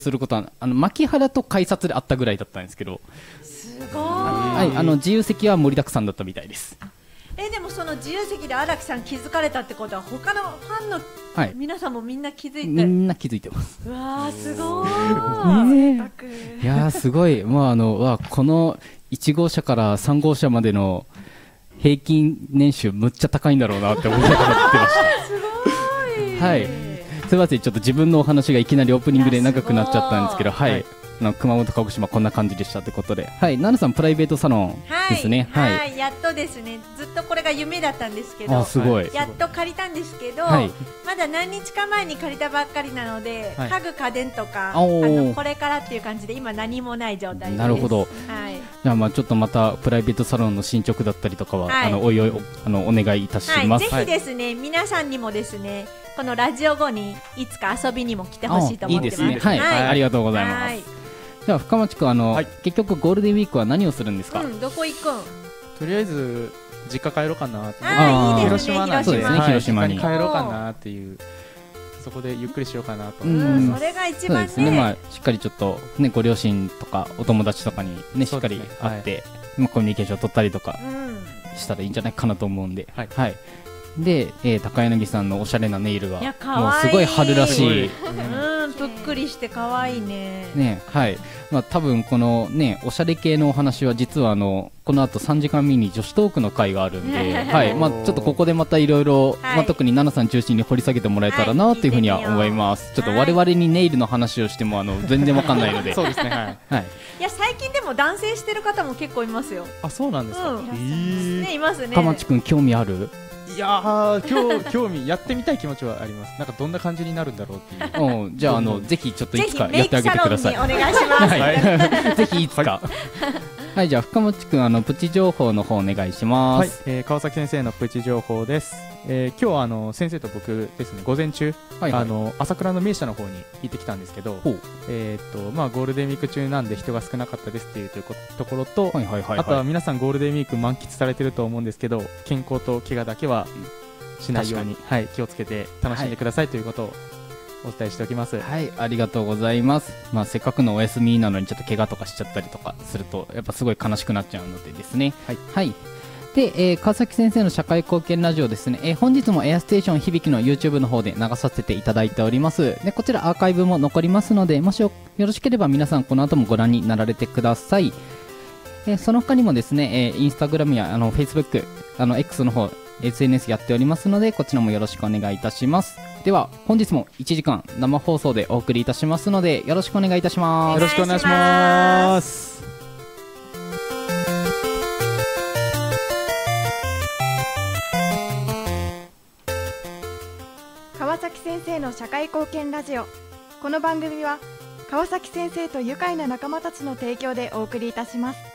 することは牧原と改札であったぐらいだったんですけど、 すごい。 はい、自由席は盛りだくさんだったみたいです。 でもその自由席で荒木さん気づかれたってことは他のファンの皆さんもみんな気づいて、 みんな気づいてます。 うわーすごい、 いやーすごい、この1号車から3号車までの平均年収むっちゃ高いんだろうなって思いながら言ってましたすごい。 はい、すいません、ちょっと自分のお話がいきなりオープニングで長くなっちゃったんですけど、はい、熊本鹿児島こんな感じでしたってことで、はい、奈々さんプライベートサロンですね。 はい、やっとですね、ずっとこれが夢だったんですけど、 すごい、 やっと借りたんですけど、まだ何日か前に借りたばっかりなので、家具家電とかこれからっていう感じで今何もない状態です。 なるほど。じゃあちょっとまたプライベートサロンの進捗だったりとかは、おいおいお願いいたします。 ぜひですね、皆さんにもですね、このラジオ後にいつか遊びにも来てほしいと思ってます。 いいですね。はい、ありがとうございます。じゃあ深町君、結局ゴールデンウィークは何をするんですか？ どこ行くん？ とりあえず実家帰ろうかなって。 広島なんで、 広島に帰ろうかなっていう、そこでゆっくりしようかなと。 それが一番ね。 そうですね。しっかりちょっとね、ご両親とかお友達とかにね、しっかり会ってコミュニケーションを取ったりとかしたらいいんじゃないかなと思うんで、はい。で、高柳さんのおしゃれなネイルがもうすごい春らしい。 ぷっくりして可愛いね。 ね、はい。多分このね、おしゃれ系のお話は実はこの後3時間目に女子トークの会があるんで、はい。ちょっとここでまたいろいろ、特に奈々さん中心に掘り下げてもらえたらなというふうには思います。ちょっと我々にネイルの話をしても全然わかんないので。 そうですね。はい。 いや、最近でも男性してる方も結構いますよ。 あ、そうなんですか。 ね、いますね。 深町君興味ある？ いやー、興味やってみたい気持ちはあります。なんかどんな感じになるんだろうっていう。 じゃあぜひちょっといつかやってあげてください。 お願いします。 ぜひいつか。はい、じゃあ深町君プチ情報の方お願いします。 はい、川崎先生のプチ情報です。今日先生と僕ですね、午前中朝倉の名車の方に行ってきたんですけど、ゴールデンウィーク中なんで人が少なかったですっていうところと、あとは皆さんゴールデンウィーク満喫されてると思うんですけど、健康と怪我だけはしないように、気をつけて楽しんでくださいということをお伝えしておきます。 はい、ありがとうございます。せっかくのお休みなのにちょっと怪我とかしちゃったりとかするとやっぱすごい悲しくなっちゃうのでですね。はい。で、川崎先生の社会貢献ラジオですね、本日もエアステーション響きの YouTube の方で流させていただいております。で、こちらアーカイブも残りますので、もしよろしければ皆さんこの後もご覧になられてください。その他にもですね、インスタグラムやFacebook、X の方 SNS やっておりますので、こちらもよろしくお願いいたします。では本日も1時間生放送でお送りいたしますので、よろしくお願いいたします。 よろしくお願いします。 川崎先生の社会貢献ラジオ。この番組は川崎先生と愉快な仲間たちの提供でお送りいたします。